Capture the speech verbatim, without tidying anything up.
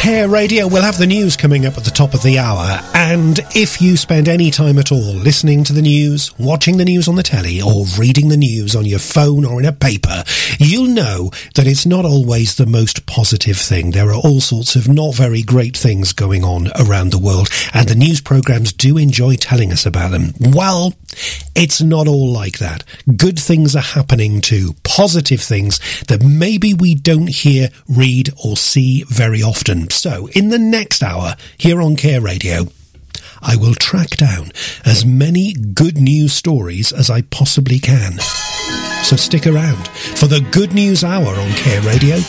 Care Radio. We'll have the news coming up at the top of the hour, and if you spend any time at all listening to the news, watching the news on the telly, or reading the news on your phone or in a paper, you'll know that it's not always the most positive thing. There are all sorts of not very great things going on around the world, and the news programmes do enjoy telling us about them. Well, it's not all like that. Good things are happening too. Positive things that maybe we don't hear, read or see very often. So, in the next hour, here on Care Radio, I will track down as many good news stories as I possibly can. So stick around for the Good News Hour on Care Radio.